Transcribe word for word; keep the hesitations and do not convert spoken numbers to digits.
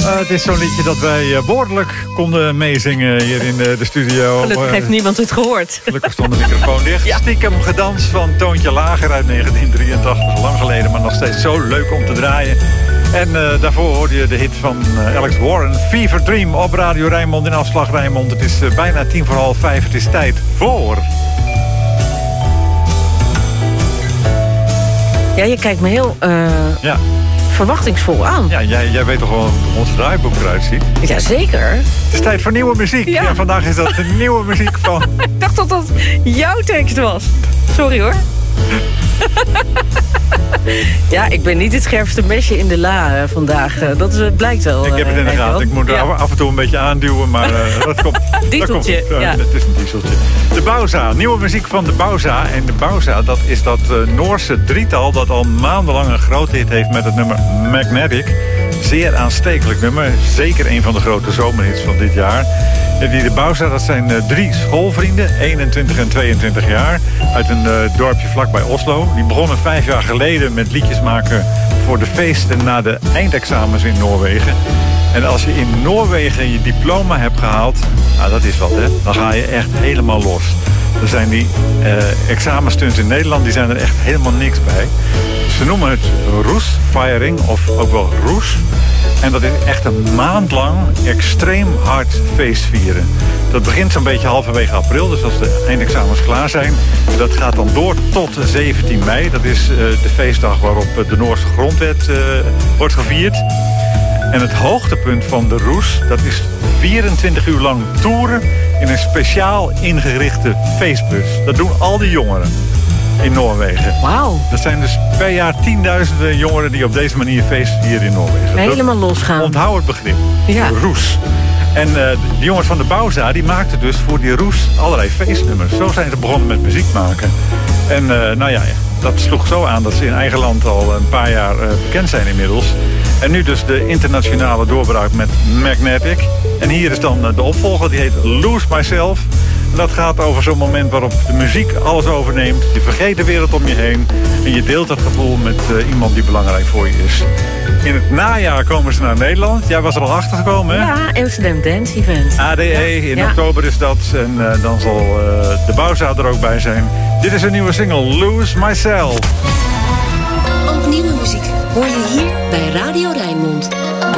Uh, het is zo'n liedje dat wij uh, woordelijk konden meezingen hier in uh, de studio. Gelukkig heeft uh, niemand het gehoord. Gelukkig stond de microfoon dicht. Ja. Stiekem gedans van Toontje Lager uit negentien drieëntachtig. Lang geleden, maar nog steeds zo leuk om te draaien. En uh, daarvoor hoorde je de hit van uh, Alex Warren, Fever Dream, op Radio Rijnmond in Afslag Rijnmond. Het is uh, bijna tien voor half vijf. Het is tijd voor... Ja, je kijkt me heel uh, ja. verwachtingsvol aan. Ja, jij, jij weet toch wel hoe ons draaiboek eruit ziet? Jazeker. Het is tijd voor nieuwe muziek. Ja. Ja, vandaag is dat de nieuwe muziek van... Ik dacht dat dat jouw tekst was. Sorry hoor. Ja, ik ben niet het scherpste mesje in de la uh, vandaag. Uh, dat is, blijkt wel. Ik heb het in de gaten. Ik moet er ja. af en toe een beetje aanduwen, maar uh, dat komt... Dieseltje, dat komt, uh, ja. Het is een dieseltje. De Bauza, nieuwe muziek van de Bauza. En de Bauza, dat is dat uh, Noorse drietal dat al maandenlang een grote hit heeft met het nummer Magnetic. Zeer aanstekelijk nummer. Zeker een van de grote zomerhits van dit jaar. Die de Bauza, dat zijn uh, drie schoolvrienden, eenentwintig en tweeëntwintig jaar, uit een uh, dorpje vlakbij Oslo. Die begonnen vijf jaar geleden met liedjes maken voor de feesten na de eindexamens in Noorwegen. En als je in Noorwegen je diploma hebt gehaald, nou dat is wat hè, dan ga je echt helemaal los. Er zijn die uh, examenstunts in Nederland, die zijn er echt helemaal niks bij. Ze noemen het roesfiring, of ook wel roes. En dat is echt een maand lang extreem hard feestvieren. Dat begint zo'n beetje halverwege april, dus als de eindexamens klaar zijn. Dat gaat dan door tot zeventien mei. Dat is uh, de feestdag waarop de Noorse grondwet uh, wordt gevierd. En het hoogtepunt van de roes, dat is vierentwintig uur lang toeren in een speciaal ingerichte feestbus. Dat doen al die jongeren in Noorwegen. Wauw. Dat zijn dus per jaar tienduizenden jongeren die op deze manier feest vieren in Noorwegen. Helemaal losgaan. Onthoud het begrip. Ja. Roes. En uh, de jongens van de Bauza, die maakten dus voor die roes allerlei feestnummers. Zo zijn ze begonnen met muziek maken. En uh, nou ja, dat sloeg zo aan dat ze in eigen land al een paar jaar uh, bekend zijn inmiddels. En nu dus de internationale doorbraak met Magnetic. En hier is dan uh, de opvolger, die heet Lose Myself. En dat gaat over zo'n moment waarop de muziek alles overneemt. Je vergeet de wereld om je heen. En je deelt dat gevoel met uh, iemand die belangrijk voor je is. In het najaar komen ze naar Nederland. Jij was er al achter gekomen, hè? Ja, Amsterdam Dance Event. A D E, ja. in ja. oktober is dat. En uh, dan zal uh, de Bauza er ook bij zijn. Dit is een nieuwe single, Lose Myself. Ook nieuwe muziek hoor je hier bij Radio Rijnmond.